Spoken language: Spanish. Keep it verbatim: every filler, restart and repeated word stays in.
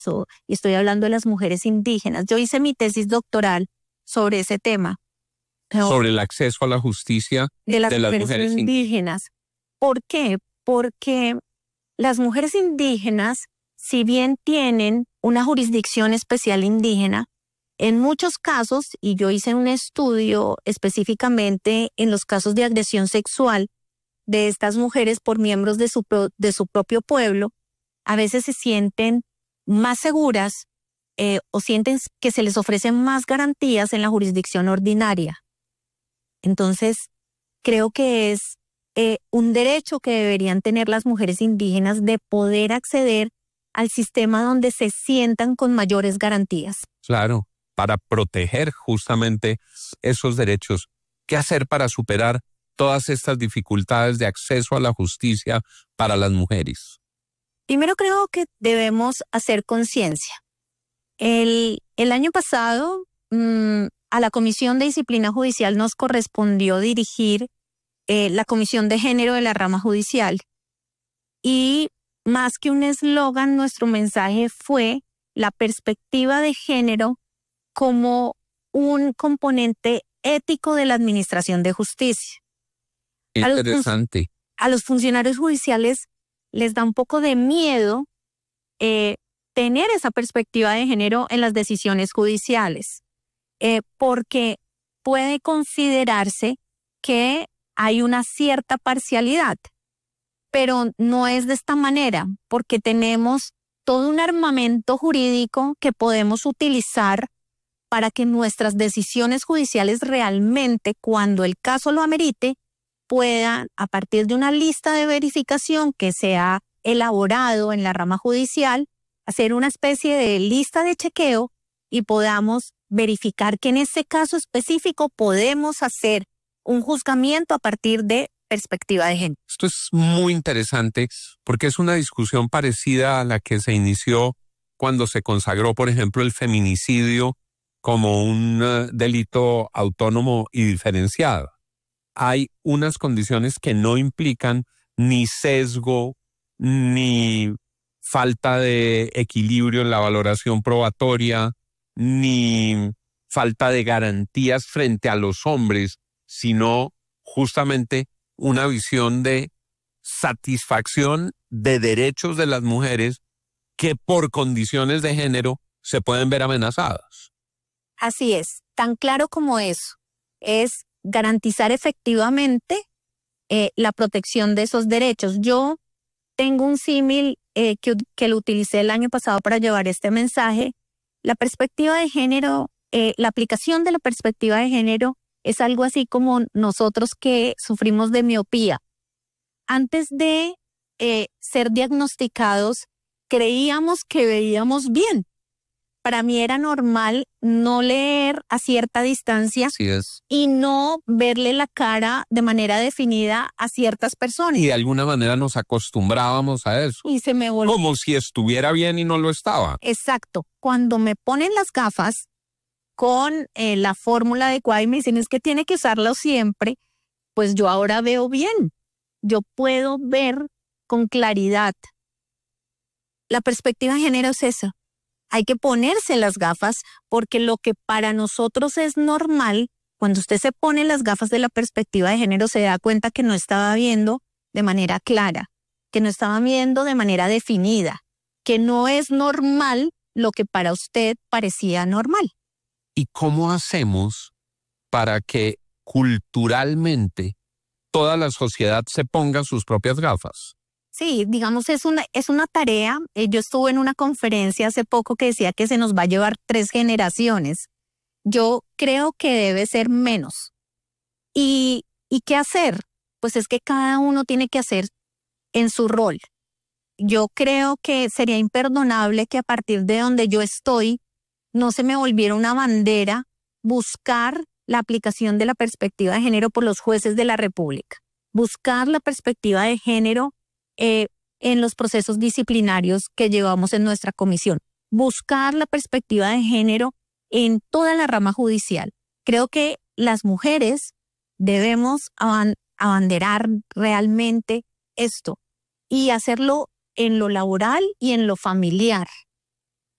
o- y estoy hablando de las mujeres indígenas. Yo hice mi tesis doctoral sobre ese tema. Pero Sobre el acceso a la justicia de las de las mujeres mujeres indígenas. indígenas. ¿Por qué? Porque las mujeres indígenas, si bien tienen una jurisdicción especial indígena, en muchos casos, y yo hice un estudio específicamente en los casos de agresión sexual de estas mujeres por miembros de su, pro- de su propio pueblo, a veces se sienten más seguras eh, o sienten que se les ofrecen más garantías en la jurisdicción ordinaria. Entonces, creo que es eh, un derecho que deberían tener las mujeres indígenas de poder acceder al sistema donde se sientan con mayores garantías. Claro, para proteger justamente esos derechos. ¿Qué hacer para superar todas estas dificultades de acceso a la justicia para las mujeres? Primero creo que debemos hacer conciencia. El, el año pasado, mm, a la Comisión de Disciplina Judicial nos correspondió dirigir eh, la Comisión de Género de la rama judicial. Y más que un eslogan, nuestro mensaje fue la perspectiva de género como un componente ético de la administración de justicia. A los, fun- Interesante. a los funcionarios judiciales les da un poco de miedo eh, tener esa perspectiva de género en las decisiones judiciales, eh, porque puede considerarse que hay una cierta parcialidad, pero no es de esta manera, porque tenemos todo un armamento jurídico que podemos utilizar para que nuestras decisiones judiciales realmente, cuando el caso lo amerite, puedan, a partir de una lista de verificación que se ha elaborado en la rama judicial, hacer una especie de lista de chequeo y podamos verificar que en ese caso específico podemos hacer un juzgamiento a partir de perspectiva de género. Esto es muy interesante porque es una discusión parecida a la que se inició cuando se consagró, por ejemplo, el feminicidio como un uh, delito autónomo y diferenciado. Hay unas condiciones que no implican ni sesgo, ni falta de equilibrio en la valoración probatoria, ni falta de garantías frente a los hombres, sino justamente una visión de satisfacción de derechos de las mujeres que por condiciones de género se pueden ver amenazadas. Así es, tan claro como eso, es garantizar efectivamente eh, la protección de esos derechos. Yo tengo un símil eh, que, que lo utilicé el año pasado para llevar este mensaje. La perspectiva de género, eh, la aplicación de la perspectiva de género es algo así como nosotros que sufrimos de miopía. Antes de eh, ser diagnosticados, creíamos que veíamos bien. Para mí era normal no leer a cierta distancia Así es. y no verle la cara de manera definida a ciertas personas. Y de alguna manera nos acostumbrábamos a eso. Y se me volvió. Como si estuviera bien y no lo estaba. Exacto. Cuando me ponen las gafas con eh, la fórmula adecuada y me dicen es que tiene que usarlo siempre, pues yo ahora veo bien. Yo puedo ver con claridad. La perspectiva de género es esa. Hay que ponerse las gafas porque lo que para nosotros es normal, cuando usted se pone las gafas de la perspectiva de género se da cuenta que no estaba viendo de manera clara, que no estaba viendo de manera definida, que no es normal lo que para usted parecía normal. ¿Y cómo hacemos para que culturalmente toda la sociedad se ponga sus propias gafas? Sí, digamos, es una, es una tarea. Eh, yo estuve en una conferencia hace poco que decía que se nos va a llevar tres generaciones. Yo creo que debe ser menos. ¿Y, y qué hacer? Pues es que cada uno tiene que hacer en su rol. Yo creo que sería imperdonable que a partir de donde yo estoy no se me volviera una bandera buscar la aplicación de la perspectiva de género por los jueces de la República. Buscar la perspectiva de género Eh, en los procesos disciplinarios que llevamos en nuestra comisión. Buscar la perspectiva de género en toda la rama judicial. Creo que las mujeres debemos aban- abanderar realmente esto y hacerlo en lo laboral y en lo familiar.